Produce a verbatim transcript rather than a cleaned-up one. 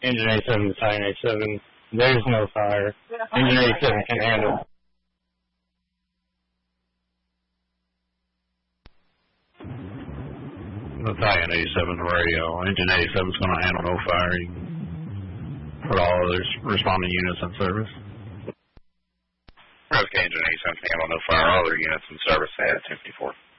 Engine eighty-seven to Titan eighty-seven. There's no fire. Engine eighty-seven can handle. The Titan eighty-seven radio. Engine eighty-seven is going to handle no fire. You can put all others responding units in service. Okay, Engine eighty-seven can handle no fire. All other units in service at ten fifty-four.